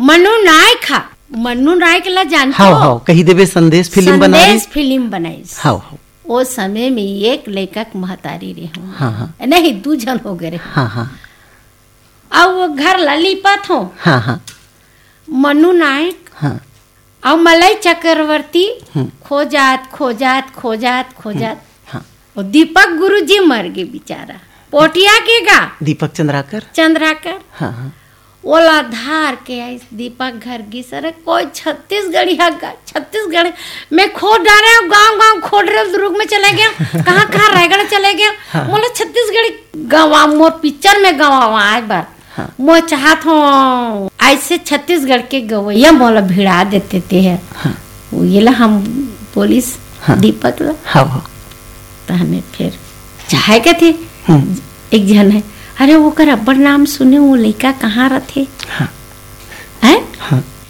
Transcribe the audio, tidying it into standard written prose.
मनु नायक ला जानते हाँ हो? हाँ कही देवे संदेश फिल्म बना रही। फिल्म बनाई। हाँ हाँ वो समय में एक लड़का महतारी रहे हूँ। हाँ हाँ नहीं 2 जन हो गए। हाँ हाँ अब वो घर ललीपत हो। हाँ हाँ मनु नायक हाँ और मलई चक्रवर्ती खोजात हाँ और दीपक गुरुजी मर गए बेचारा। पोटिया के गा दीपक चंद्राकर हाँ हाँ ओला धार के आई दीपक घर की सर कोई छत्तीसगढ़ में खोद डाले। गांव खोद रहे दुर्ग में चले गया। कहाँ रायगढ़ चले गया। हाँ। बोला छत्तीसगढ़ गवा मोर पिक्चर में गवा आज बार। हाँ। मैं चाहत हूँ ऐसे छत्तीसगढ़ के गवैया मोला भिड़ा देते थे है। हाँ। ये ला हम पुलिस हाँ। दीपक ला हाँ हाँ तो हमें फिर चाहे के थे। एक जन है अरे वो कर अब्बर नाम सुने वो लड़का कहाँ रहते हाँ है हाँ